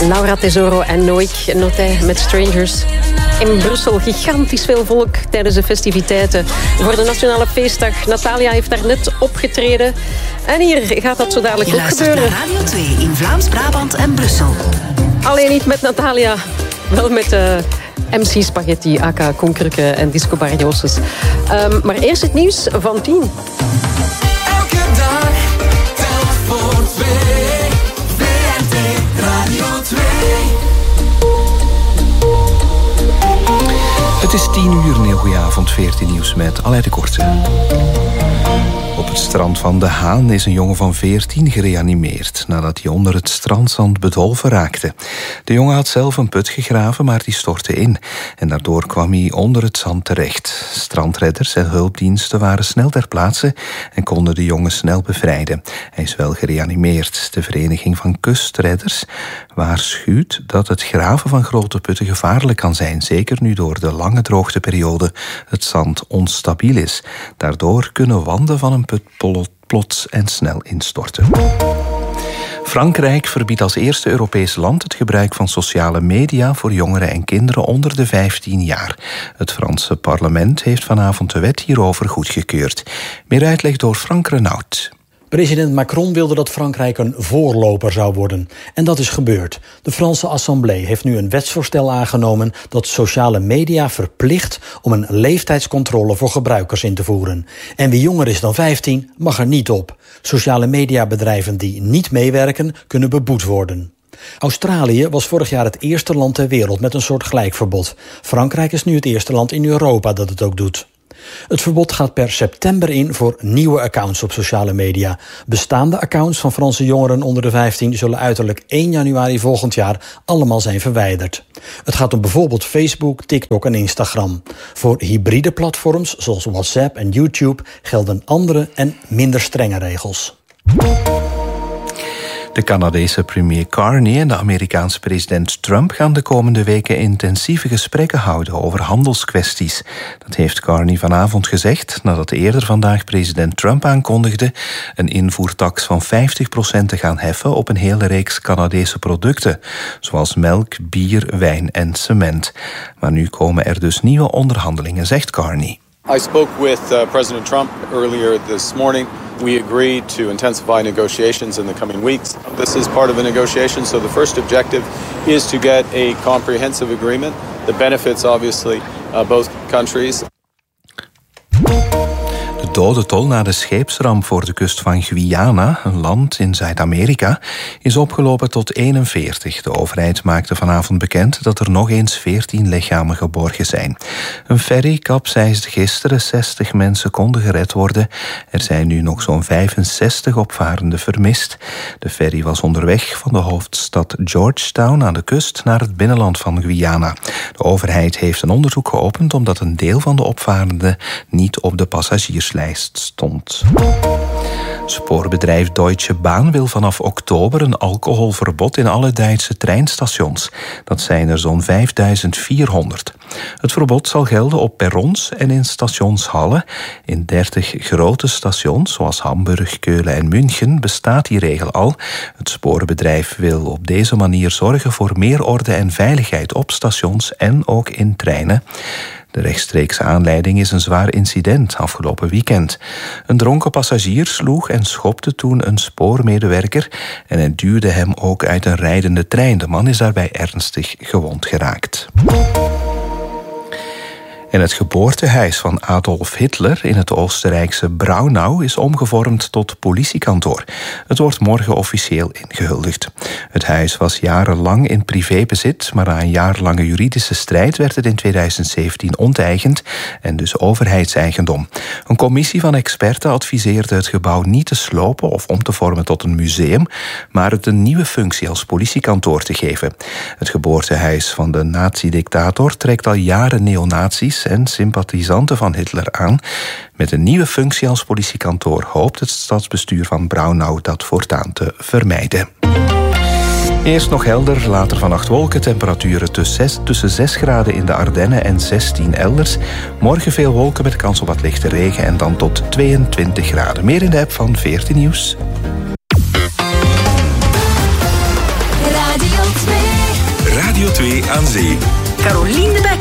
Laura Tesoro en Noik Notet met Strangers. In Brussel gigantisch veel volk tijdens de festiviteiten voor de Nationale Feestdag. Natalia heeft daar net opgetreden. En hier gaat dat zo dadelijk ook gebeuren. Naar Radio 2 in Vlaams-Brabant en Brussel. Alleen niet met Natalia, wel met MC Spaghetti, aka Koen en Disco Barrioses. Maar eerst het nieuws van 10. Elke dag, telk voor 2. VRT Radio 2. Het is 10 uur, een heel goeie avond, 14 nieuws met Aleid de Korte. Op het strand van De Haan is een jongen van 14 gereanimeerd nadat hij onder het strandzand bedolven raakte. De jongen had zelf een put gegraven, maar die stortte in. En daardoor kwam hij onder het zand terecht. Strandredders en hulpdiensten waren snel ter plaatse en konden de jongen snel bevrijden. Hij is wel gereanimeerd. De Vereniging van Kustredders waarschuwt dat het graven van grote putten gevaarlijk kan zijn. Zeker nu door de lange droogteperiode het zand onstabiel is. Daardoor kunnen wanden van een put plots en snel instorten. Frankrijk verbiedt als eerste Europees land het gebruik van sociale media voor jongeren en kinderen onder de 15 jaar. Het Franse parlement heeft vanavond de wet hierover goedgekeurd. Meer uitleg door Frank Renaud. President Macron wilde dat Frankrijk een voorloper zou worden. En dat is gebeurd. De Franse Assemblée heeft nu een wetsvoorstel aangenomen dat sociale media verplicht om een leeftijdscontrole voor gebruikers in te voeren. En wie jonger is dan 15 mag er niet op. Sociale mediabedrijven die niet meewerken kunnen beboet worden. Australië was vorig jaar het eerste land ter wereld met een soortgelijk verbod. Frankrijk is nu het eerste land in Europa dat het ook doet. Het verbod gaat per september in voor nieuwe accounts op sociale media. Bestaande accounts van Franse jongeren onder de 15 zullen uiterlijk 1 januari volgend jaar allemaal zijn verwijderd. Het gaat om bijvoorbeeld Facebook, TikTok en Instagram. Voor hybride platforms zoals WhatsApp en YouTube gelden andere en minder strenge regels. De Canadese premier Carney en de Amerikaanse president Trump gaan de komende weken intensieve gesprekken houden over handelskwesties. Dat heeft Carney vanavond gezegd nadat eerder vandaag president Trump aankondigde een invoertax van 50% te gaan heffen op een hele reeks Canadese producten, zoals melk, bier, wijn en cement. Maar nu komen er dus nieuwe onderhandelingen, zegt Carney. I spoke with President Trump earlier this morning. We agreed to intensify negotiations in the coming weeks. This is part of a negotiation, so the first objective is to get a comprehensive agreement that benefits, obviously, both countries. De dodentol na de scheepsramp voor de kust van Guyana, een land in Zuid-Amerika, is opgelopen tot 41. De overheid maakte vanavond bekend dat er nog eens 14 lichamen geborgen zijn. Een ferry kapseisde gisteren, 60 mensen konden gered worden. Er zijn nu nog zo'n 65 opvarenden vermist. De ferry was onderweg van de hoofdstad Georgetown aan de kust naar het binnenland van Guyana. De overheid heeft een onderzoek geopend omdat een deel van de opvarenden niet op de passagierslijst stond. Spoorbedrijf Deutsche Bahn wil vanaf oktober een alcoholverbod in alle Duitse treinstations. Dat zijn er zo'n 5400. Het verbod zal gelden op perrons en in stationshallen. In 30 grote stations, zoals Hamburg, Keulen en München, bestaat die regel al. Het spoorbedrijf wil op deze manier zorgen voor meer orde en veiligheid op stations en ook in treinen. De rechtstreekse aanleiding is een zwaar incident afgelopen weekend. Een dronken passagier sloeg en schopte toen een spoormedewerker en het duwde hem ook uit een rijdende trein. De man is daarbij ernstig gewond geraakt. En het geboortehuis van Adolf Hitler in het Oostenrijkse Braunau is omgevormd tot politiekantoor. Het wordt morgen officieel ingehuldigd. Het huis was jarenlang in privébezit, maar na een jarenlange juridische strijd werd het in 2017 onteigend en dus overheidseigendom. Een commissie van experten adviseerde het gebouw niet te slopen of om te vormen tot een museum, maar het een nieuwe functie als politiekantoor te geven. Het geboortehuis van de nazi-dictator trekt al jaren neonazies en sympathisanten van Hitler aan. Met een nieuwe functie als politiekantoor hoopt het stadsbestuur van Braunau dat voortaan te vermijden. Eerst nog helder, later vannacht wolken. Temperaturen tussen 6 graden in de Ardennen en 16 elders. Morgen veel wolken met kans op wat lichte regen en dan tot 22 graden. Meer in de app van 14 Nieuws. Radio 2. Radio 2 aan Zee. Carolien de Bekker.